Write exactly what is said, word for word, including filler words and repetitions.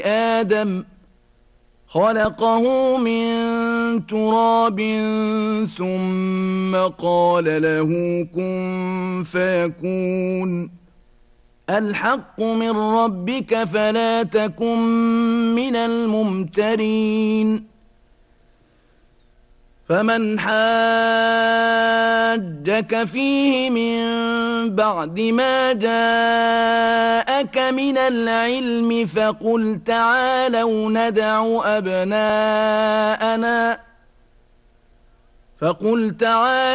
آدم خلقه من تراب ثم قال له كن فيكون الحق من ربك فلا تكن من الممترين فمن حاجك فيه من بعد ما جاءك من العلم فقل تعالوا ندع أبناءنا فقل تعالوا